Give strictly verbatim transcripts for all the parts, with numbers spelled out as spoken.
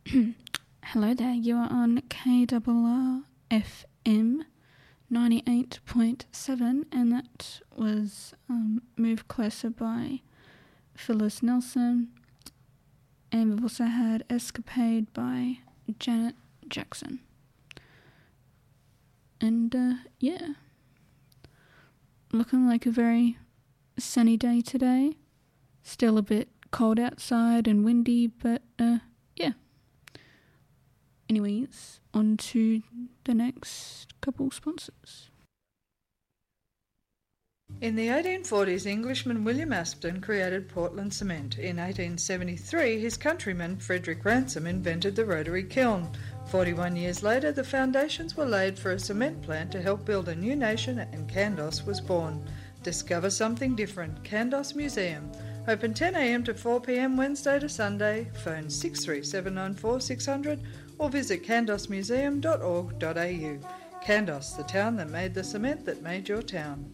Hello there, you are on K R R F M ninety-eight point seven, and that was um, Move Closer by Phyllis Nelson, and we've also had Escapade by Janet Jackson. And uh, yeah, looking like a very sunny day today. Still a bit cold outside and windy, but uh, yeah. Anyways, on to the next couple sponsors. In the eighteen forties, Englishman William Aspden created Portland cement. In eighteen seventy-three, his countryman Frederick Ransom invented the rotary kiln. forty-one years later, the foundations were laid for a cement plant to help build a new nation, and Kandos was born. Discover something different. Kandos Museum. Open ten a.m. to four p.m. Wednesday to Sunday. Phone six three seven nine four six hundred or visit kandos museum dot org dot a u. Kandos, the town that made the cement that made your town.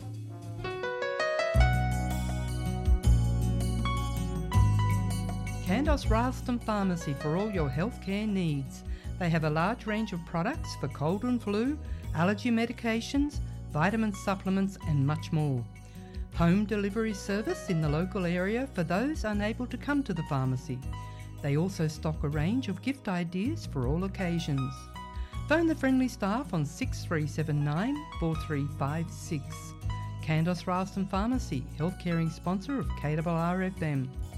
Kandos Ralston Pharmacy for all your healthcare needs. They have a large range of products for cold and flu, allergy medications, vitamin supplements and much more. Home delivery service in the local area for those unable to come to the pharmacy. They also stock a range of gift ideas for all occasions. Phone the friendly staff on six three seven nine four three five six. Kandos Ralston Pharmacy, health caring sponsor of K R R F M.